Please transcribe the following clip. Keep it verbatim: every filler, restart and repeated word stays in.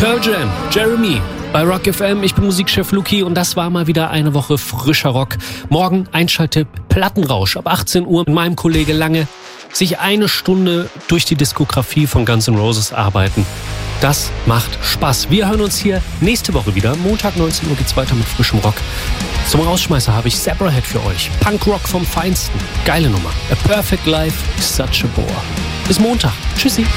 Pearl Jam, Jeremy bei Rock F M. Ich bin Musikchef Luki und das war mal wieder eine Woche frischer Rock. Morgen Einschalttipp Plattenrausch ab achtzehn Uhr mit meinem Kollege Lange. Sich eine Stunde durch die Diskografie von Guns N' Roses arbeiten. Das macht Spaß. Wir hören uns hier nächste Woche wieder. Montag neunzehn Uhr geht's weiter mit frischem Rock. Zum Rausschmeißer habe ich Zebrahead für euch. Punkrock vom Feinsten. Geile Nummer. A Perfect Life is such a bore. Bis Montag. Tschüssi.